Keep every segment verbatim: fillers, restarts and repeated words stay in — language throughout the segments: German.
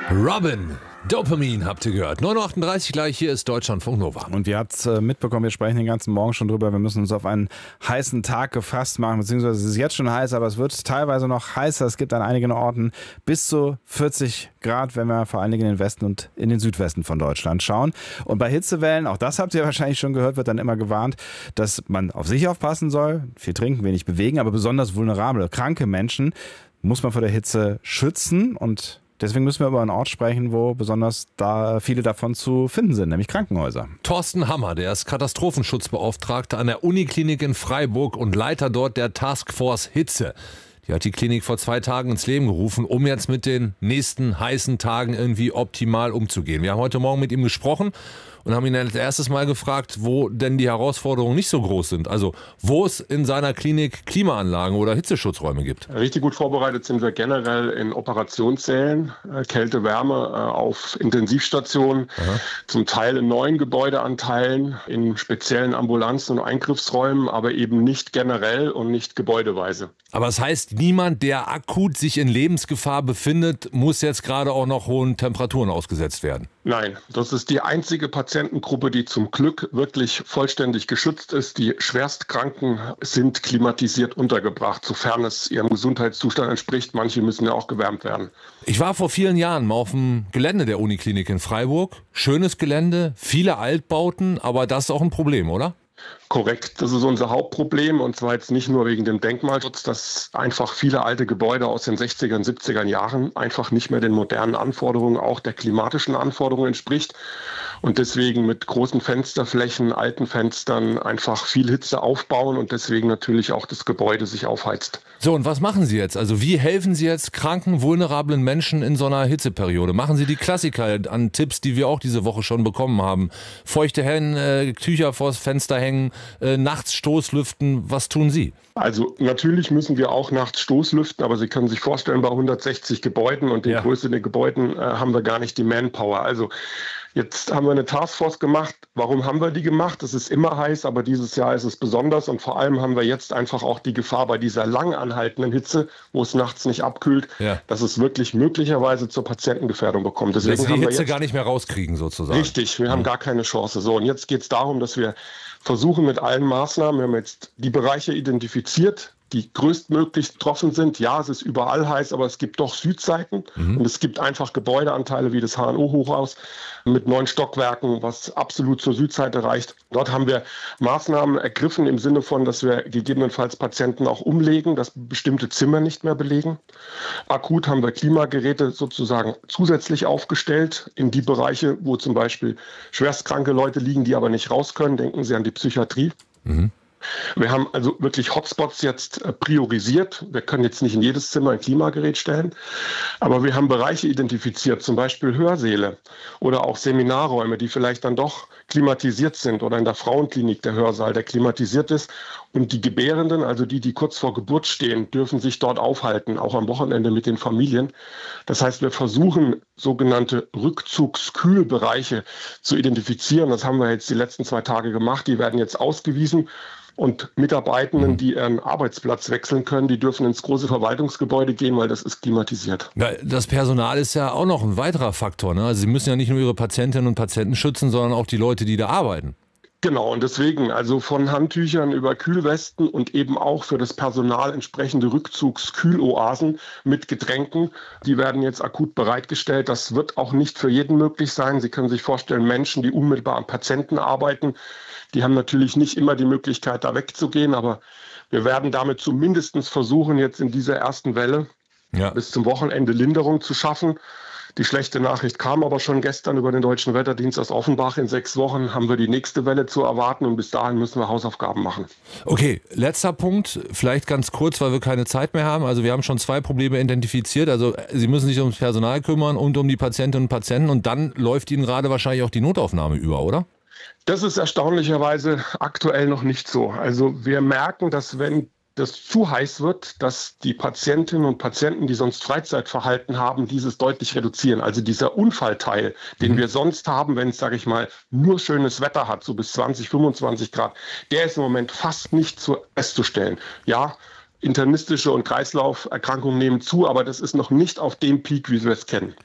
Robin, Dopamin habt ihr gehört. neun Uhr achtunddreißig gleich, hier ist Deutschlandfunk Nova. Und ihr habt es äh, mitbekommen, wir sprechen den ganzen Morgen schon drüber. Wir müssen uns auf einen heißen Tag gefasst machen, beziehungsweise es ist jetzt schon heiß, aber es wird teilweise noch heißer. Es gibt an einigen Orten bis zu vierzig Grad, wenn wir vor allen Dingen in den Westen und in den Südwesten von Deutschland schauen. Und bei Hitzewellen, auch das habt ihr wahrscheinlich schon gehört, wird dann immer gewarnt, dass man auf sich aufpassen soll, viel trinken, wenig bewegen, aber besonders vulnerable, kranke Menschen muss man vor der Hitze schützen. Und deswegen müssen wir über einen Ort sprechen, wo besonders da viele davon zu finden sind, nämlich Krankenhäuser. Thorsten Hammer, der ist Katastrophenschutzbeauftragter an der Uniklinik in Freiburg und Leiter dort der Taskforce Hitze. Die hat die Klinik vor zwei Tagen ins Leben gerufen, um jetzt mit den nächsten heißen Tagen irgendwie optimal umzugehen. Wir haben heute Morgen mit ihm gesprochen und haben ihn als erstes Mal gefragt, wo denn die Herausforderungen nicht so groß sind. Also wo es in seiner Klinik Klimaanlagen oder Hitzeschutzräume gibt. Richtig gut vorbereitet sind wir generell in Operationssälen, äh, Kälte, Wärme äh, auf Intensivstationen, Aha. zum Teil in neuen Gebäudeanteilen, in speziellen Ambulanzen und Eingriffsräumen, aber eben nicht generell und nicht gebäudeweise. Aber das heißt, niemand, der akut sich in Lebensgefahr befindet, muss jetzt gerade auch noch hohen Temperaturen ausgesetzt werden? Nein, das ist die einzige Patientengruppe, die zum Glück wirklich vollständig geschützt ist. Die Schwerstkranken sind klimatisiert untergebracht, sofern es ihrem Gesundheitszustand entspricht. Manche müssen ja auch gewärmt werden. Ich war vor vielen Jahren mal auf dem Gelände der Uniklinik in Freiburg. Schönes Gelände, viele Altbauten, aber das ist auch ein Problem, oder? Korrekt, das ist unser Hauptproblem, und zwar jetzt nicht nur wegen dem Denkmalschutz, dass einfach viele alte Gebäude aus den sechziger, siebziger Jahren einfach nicht mehr den modernen Anforderungen, auch der klimatischen Anforderungen entspricht und deswegen mit großen Fensterflächen, alten Fenstern einfach viel Hitze aufbauen und deswegen natürlich auch das Gebäude sich aufheizt. So, und was machen Sie jetzt? Also wie helfen Sie jetzt kranken, vulnerablen Menschen in so einer Hitzeperiode? Machen Sie die Klassiker an Tipps, die wir auch diese Woche schon bekommen haben? Feuchte Hände, äh, Tücher vors Fenster hängen, äh, nachts Stoßlüften. Was tun Sie? Also natürlich müssen wir auch nachts Stoßlüften, aber Sie können sich vorstellen, bei hundertsechzig Gebäuden und den ja. Größe der Gebäuden äh, haben wir gar nicht die Manpower. Also jetzt haben wir eine Taskforce gemacht. Warum haben wir die gemacht? Es ist immer heiß, aber dieses Jahr ist es besonders. Und vor allem haben wir jetzt einfach auch die Gefahr bei dieser lang anhaltenden Hitze, wo es nachts nicht abkühlt, ja. dass es wirklich möglicherweise zur Patientengefährdung bekommt. Deswegen dass Sie die haben Hitze wir jetzt gar nicht mehr rauskriegen sozusagen. Richtig, wir mhm. haben gar keine Chance. So, und jetzt geht es darum, dass wir versuchen mit allen Maßnahmen, wir haben jetzt die Bereiche identifiziert, die größtmöglich betroffen sind. Ja, es ist überall heiß, aber es gibt doch Südseiten mhm. und es gibt einfach Gebäudeanteile wie das H N O-Hochhaus mit neun Stockwerken, was absolut zur Südseite reicht. Dort haben wir Maßnahmen ergriffen im Sinne von, dass wir gegebenenfalls Patienten auch umlegen, dass bestimmte Zimmer nicht mehr belegen. Akut haben wir Klimageräte sozusagen zusätzlich aufgestellt in die Bereiche, wo zum Beispiel schwerstkranke Leute liegen, die aber nicht raus können. Denken Sie an die Psychiatrie. Mhm. Wir haben also wirklich Hotspots jetzt priorisiert. Wir können jetzt nicht in jedes Zimmer ein Klimagerät stellen, aber wir haben Bereiche identifiziert, zum Beispiel Hörsäle oder auch Seminarräume, die vielleicht dann doch klimatisiert sind, oder in der Frauenklinik der Hörsaal, der klimatisiert ist. Und die Gebärenden, also die, die kurz vor Geburt stehen, dürfen sich dort aufhalten, auch am Wochenende mit den Familien. Das heißt, wir versuchen, sogenannte Rückzugskühlbereiche zu identifizieren. Das haben wir jetzt die letzten zwei Tage gemacht. Die werden jetzt ausgewiesen. Und Mitarbeitenden, die ihren Arbeitsplatz wechseln können, die dürfen ins große Verwaltungsgebäude gehen, weil das ist klimatisiert. Ja, das Personal ist ja auch noch ein weiterer Faktor, ne? Also Sie müssen ja nicht nur Ihre Patientinnen und Patienten schützen, sondern auch die Leute, die da arbeiten. Genau, und deswegen, also von Handtüchern über Kühlwesten und eben auch für das Personal entsprechende Rückzugskühloasen mit Getränken, die werden jetzt akut bereitgestellt. Das wird auch nicht für jeden möglich sein. Sie können sich vorstellen, Menschen, die unmittelbar am Patienten arbeiten, die haben natürlich nicht immer die Möglichkeit, da wegzugehen, aber wir werden damit zumindest versuchen, jetzt in dieser ersten Welle ja. bis zum Wochenende Linderung zu schaffen. Die schlechte Nachricht kam aber schon gestern über den Deutschen Wetterdienst aus Offenbach. In sechs Wochen haben wir die nächste Welle zu erwarten und bis dahin müssen wir Hausaufgaben machen. Okay, letzter Punkt, vielleicht ganz kurz, weil wir keine Zeit mehr haben. Also wir haben schon zwei Probleme identifiziert. Also Sie müssen sich ums Personal kümmern und um die Patientinnen und Patienten und dann läuft Ihnen gerade wahrscheinlich auch die Notaufnahme über, oder? Das ist erstaunlicherweise aktuell noch nicht so. Also wir merken, dass wenn das zu heiß wird, dass die Patientinnen und Patienten, die sonst Freizeitverhalten haben, dieses deutlich reduzieren. Also dieser Unfallteil, den mhm. wir sonst haben, wenn es, sage ich mal, nur schönes Wetter hat, so bis zwanzig, fünfundzwanzig Grad, der ist im Moment fast nicht festzustellen. Ja, internistische und Kreislauferkrankungen nehmen zu, aber das ist noch nicht auf dem Peak, wie wir es kennen.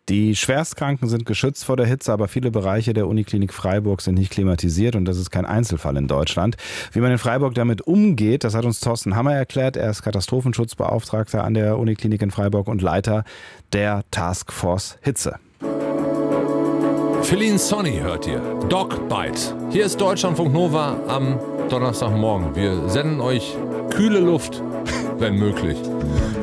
Die Schwerstkranken sind geschützt vor der Hitze, aber viele Bereiche der Uniklinik Freiburg sind nicht klimatisiert und das ist kein Einzelfall in Deutschland. Wie man in Freiburg damit umgeht, das hat uns Thorsten Hammer erklärt. Er ist Katastrophenschutzbeauftragter an der Uniklinik in Freiburg und Leiter der Taskforce Hitze. Feline Sonny hört ihr. Dog Bite. Hier ist Deutschlandfunk Nova am Donnerstagmorgen. Wir senden euch kühle Luft, wenn möglich.